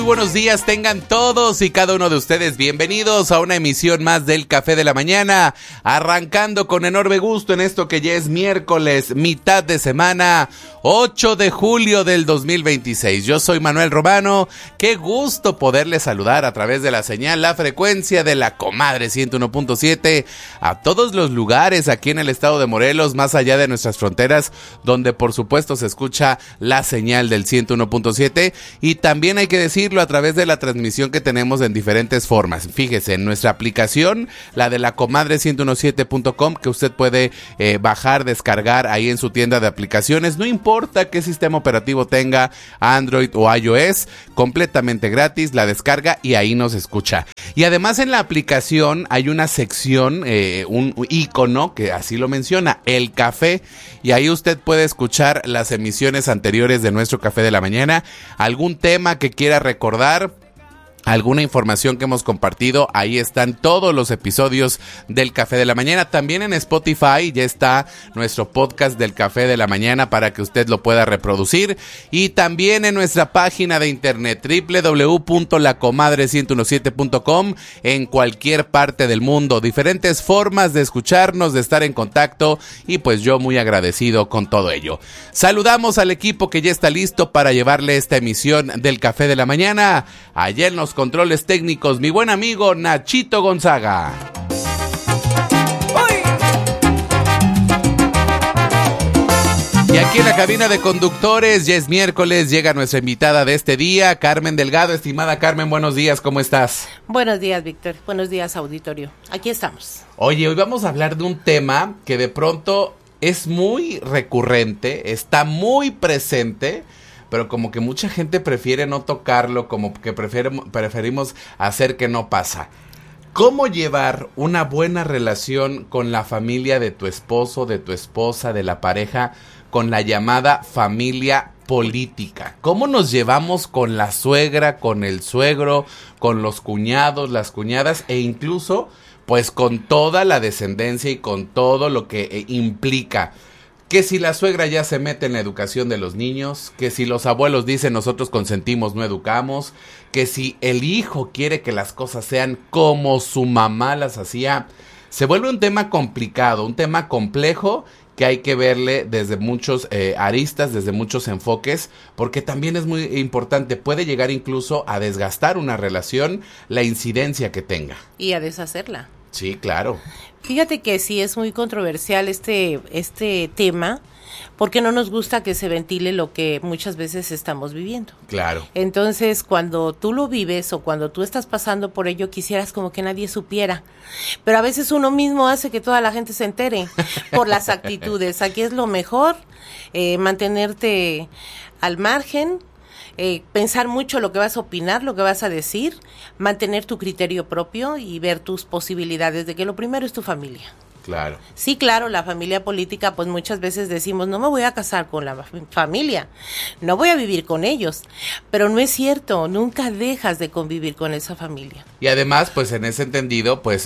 Muy buenos días, tengan todos y cada uno de ustedes bienvenidos a una emisión más del Café de la Mañana, arrancando con enorme gusto en esto que ya es miércoles, mitad de semana, 8 de julio del 2026. Yo soy Manuel Romano, qué gusto poderles saludar a través de la señal, la frecuencia de la Comadre 101.7 a todos los lugares aquí en el estado de Morelos, más allá de nuestras fronteras, donde por supuesto se escucha la señal del 101.7 y también hay que decirlo a través de la transmisión que tenemos en diferentes formas. Fíjese, en nuestra aplicación, la de la Comadre 101.7.com, que usted puede bajar, descargar ahí en su tienda de aplicaciones, no importa qué sistema operativo tenga, Android o iOS, completamente gratis, la descarga y ahí nos escucha. Y además en la aplicación hay una sección, un icono que así lo menciona, el café, y ahí usted puede escuchar las emisiones anteriores de nuestro Café de la Mañana, algún tema que quiera recordar, alguna información que hemos compartido, ahí están todos los episodios del Café de la Mañana. También en Spotify ya está nuestro podcast del Café de la Mañana para que usted lo pueda reproducir, y también en nuestra página de internet www.lacomadre1017.com, en cualquier parte del mundo. Diferentes formas de escucharnos, de estar en contacto, y pues yo muy agradecido con todo ello. Saludamos al equipo que ya está listo para llevarle esta emisión del Café de la Mañana. Allá en los controles técnicos, mi buen amigo Nachito Gonzaga. Y aquí en la cabina de conductores, ya es miércoles, llega nuestra invitada de este día, Carmen Delgado. Estimada Carmen, buenos días, ¿cómo estás? Buenos días, Víctor. Buenos días, auditorio. Aquí estamos. Oye, hoy vamos a hablar de un tema que de pronto es muy recurrente, está muy presente, pero como que mucha gente prefiere no tocarlo, como que preferimos hacer que no pasa. ¿Cómo llevar una buena relación con la familia de tu esposo, de tu esposa, de la pareja, con la llamada familia política? ¿Cómo nos llevamos con la suegra, con el suegro, con los cuñados, las cuñadas e incluso pues con toda la descendencia y con todo lo que implica? Que si la suegra ya se mete en la educación de los niños, que si los abuelos dicen nosotros consentimos, no educamos, que si el hijo quiere que las cosas sean como su mamá las hacía, se vuelve un tema complicado, un tema complejo que hay que verle desde muchos aristas, desde muchos enfoques, porque también es muy importante, puede llegar incluso a desgastar una relación, la incidencia que tenga. Y a deshacerla. Sí, claro. Fíjate que sí es muy controversial este tema, porque no nos gusta que se ventile lo que muchas veces estamos viviendo. Claro. Entonces, cuando tú lo vives o cuando tú estás pasando por ello, quisieras como que nadie supiera. Pero a veces uno mismo hace que toda la gente se entere por las actitudes. Aquí es lo mejor, mantenerte al margen, pensar mucho lo que vas a opinar, lo que vas a decir, mantener tu criterio propio y ver tus posibilidades de que lo primero es tu familia. Claro. Sí, claro, la familia política, pues muchas veces decimos, no me voy a casar con la familia, no voy a vivir con ellos, pero no es cierto, nunca dejas de convivir con esa familia. Y además, pues en ese entendido, pues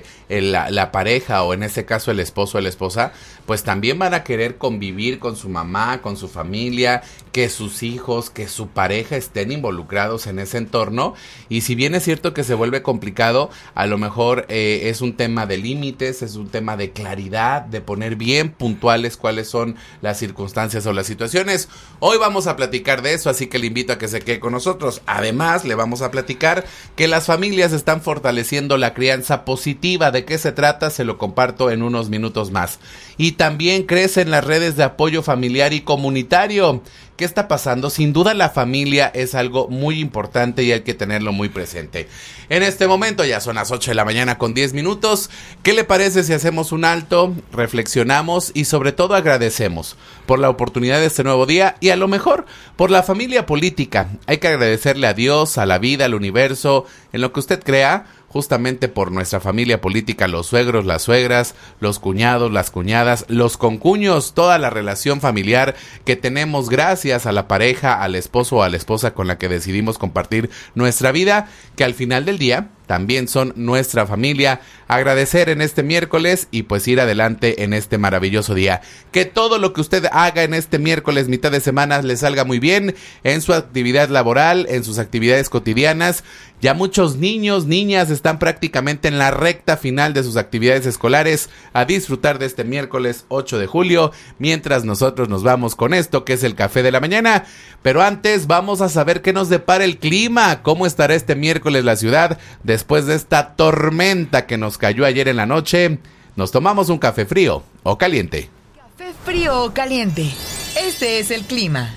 la pareja o en este caso el esposo o la esposa, pues también van a querer convivir con su mamá, con su familia, que sus hijos, que su pareja estén involucrados en ese entorno. Y si bien es cierto que se vuelve complicado, a lo mejor es un tema de límites, es un tema de claridad, de poner bien puntuales cuáles son las circunstancias o las situaciones. Hoy vamos a platicar de eso, así que le invito a que se quede con nosotros. Además, le vamos a platicar que las familias están fortaleciendo la crianza positiva. ¿De qué se trata? Se lo comparto en unos minutos más. Y también crecen las redes de apoyo familiar y comunitario. ¿Qué está pasando? Sin duda la familia es algo muy importante y hay que tenerlo muy presente. En este momento ya son las 8 de la mañana con 10 minutos. ¿Qué le parece si hacemos un alto, reflexionamos y sobre todo agradecemos por la oportunidad de este nuevo día y a lo mejor por la familia política? Hay que agradecerle a Dios, a la vida, al universo, en lo que usted crea, justamente por nuestra familia política, los suegros, las suegras, los cuñados, las cuñadas, los concuños, toda la relación familiar que tenemos gracias a la pareja, al esposo o a la esposa con la que decidimos compartir nuestra vida, que al final del día también son nuestra familia. Agradecer en este miércoles y pues ir adelante en este maravilloso día. Que todo lo que usted haga en este miércoles, mitad de semana, le salga muy bien en su actividad laboral, en sus actividades cotidianas. Ya muchos niños, niñas están prácticamente en la recta final de sus actividades escolares. A disfrutar de este miércoles 8 de julio, mientras nosotros nos vamos con esto que es el café de la mañana. Pero antes vamos a saber qué nos depara el clima, cómo estará este miércoles la ciudad después de esta tormenta que nos cayó ayer en la noche. Nos tomamos un café frío o caliente. Café frío o caliente. Este es el clima.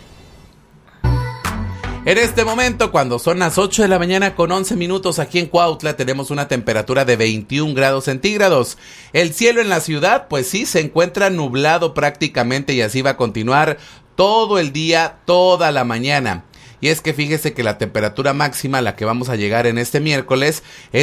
En este momento, cuando son las 8 de la mañana con 11 minutos aquí en Cuautla, tenemos una temperatura de 21 grados centígrados. El cielo en la ciudad, pues sí, se encuentra nublado prácticamente y así va a continuar todo el día, toda la mañana. Y es que fíjese que la temperatura máxima a la que vamos a llegar en este miércoles es